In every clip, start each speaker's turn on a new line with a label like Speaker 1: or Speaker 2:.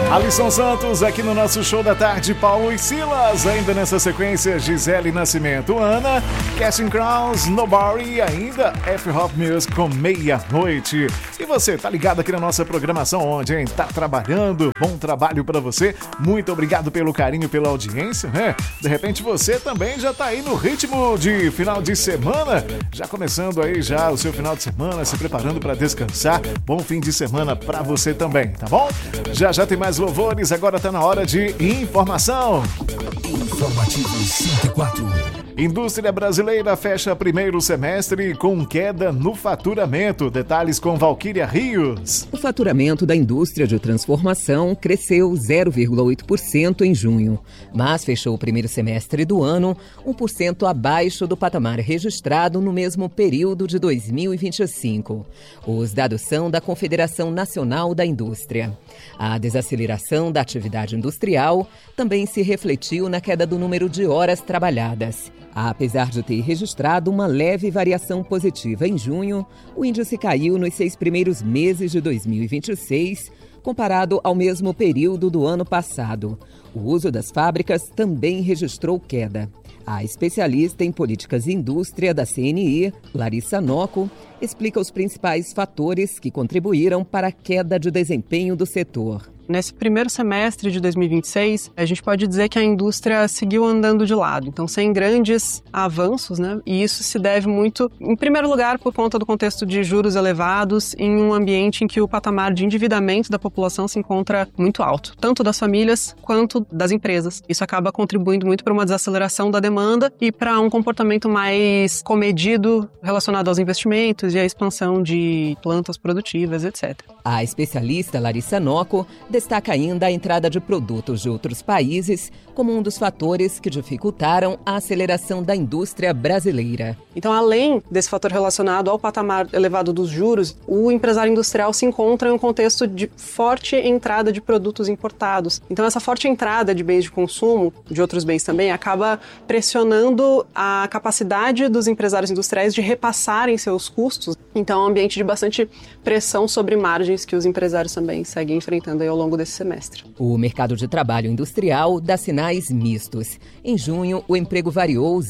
Speaker 1: Alisson Santos aqui no nosso show da tarde, Paulo e Silas, ainda nessa sequência, Gisele Nascimento, Ana, Casting Crowns, Nobody e ainda F-Hop Music com Meia-Noite. E você, tá ligado aqui na nossa programação onde, hein? Tá trabalhando, bom trabalho pra você, muito obrigado pelo carinho, pela audiência, né? De repente você também já tá aí no ritmo de final de semana, já começando aí já o seu final de semana, se preparando pra descansar, bom fim de semana pra você também, tá bom? Já tem mais louvores, agora tá na hora de informação.
Speaker 2: Informativo 104.
Speaker 1: Indústria brasileira fecha primeiro semestre com queda no faturamento. Detalhes com Valquíria Rios.
Speaker 3: O faturamento da indústria de transformação cresceu 0,8% em junho, mas fechou o primeiro semestre do ano 1% abaixo do patamar registrado no mesmo período de 2025. Os dados são da Confederação Nacional da Indústria. A desaceleração da atividade industrial também se refletiu na queda do número de horas trabalhadas. Apesar de ter registrado uma leve variação positiva em junho, o índice caiu nos 6 primeiros meses de 2026, comparado ao mesmo período do ano passado. O uso das fábricas também registrou queda. A especialista em políticas e indústria da CNI, Larissa Nocco, explica os principais fatores que contribuíram para a queda de desempenho do setor.
Speaker 4: Nesse primeiro semestre de 2026, a gente pode dizer que a indústria seguiu andando de lado, então sem grandes avanços, né? E isso se deve muito, em primeiro lugar, por conta do contexto de juros elevados em um ambiente em que o patamar de endividamento da população se encontra muito alto, tanto das famílias quanto das empresas. Isso acaba contribuindo muito para uma desaceleração da demanda e para um comportamento mais comedido relacionado aos investimentos e à expansão de plantas produtivas, etc.
Speaker 3: A especialista Larissa Nocco destaca ainda a entrada de produtos de outros países como um dos fatores que dificultaram a aceleração da indústria brasileira.
Speaker 4: Então, além desse fator relacionado ao patamar elevado dos juros, o empresário industrial se encontra em um contexto de forte entrada de produtos importados. Então, essa forte entrada de bens de consumo, de outros bens também, acaba pressionando a capacidade dos empresários industriais de repassarem seus custos. Então, é um ambiente de bastante pressão sobre margens que os empresários também seguem enfrentando aí ao longo desse semestre.
Speaker 3: O mercado de trabalho industrial dá sinais mistos. Em junho, o emprego variou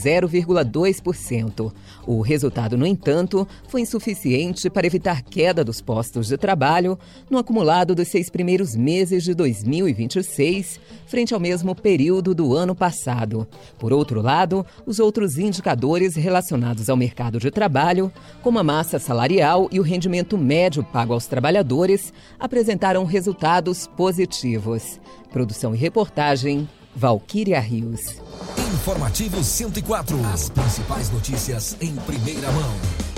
Speaker 3: 0,2%. O resultado, no entanto, foi insuficiente para evitar queda dos postos de trabalho no acumulado dos 6 primeiros meses de 2026, frente ao mesmo período do ano passado. Por outro lado, os outros indicadores relacionados ao mercado de trabalho, como a massa salarial e o rendimento médio pago aos trabalhadores, apresentaram resultados positivos. Produção e reportagem, Valquíria Rios.
Speaker 2: Informativo 104. As principais notícias em primeira mão.